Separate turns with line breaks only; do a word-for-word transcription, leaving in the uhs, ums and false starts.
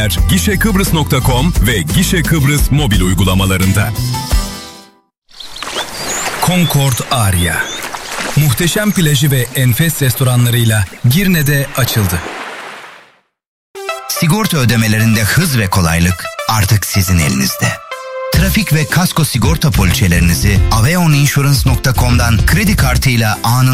gişe kıbrıs nokta com ve Gişe Kıbrıs mobil uygulamalarında. Concord Aria. Muhteşem plajı ve enfes restoranlarıyla Girne'de açıldı.
Sigorta ödemelerinde hız ve kolaylık artık sizin elinizde. Trafik ve kasko sigorta poliçelerinizi aveon insurance nokta com'dan kredi kartıyla anında